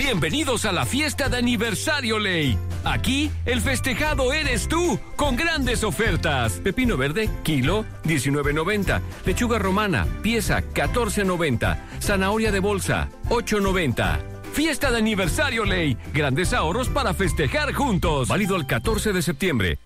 Bienvenidos a la fiesta de aniversario Ley. Aquí, el festejado eres tú, con grandes ofertas. Pepino verde, kilo, $19.90. Lechuga romana, pieza, $14.90. Zanahoria de bolsa, $8.90. Fiesta de aniversario Ley. Grandes ahorros para festejar juntos. Válido el 14 de septiembre.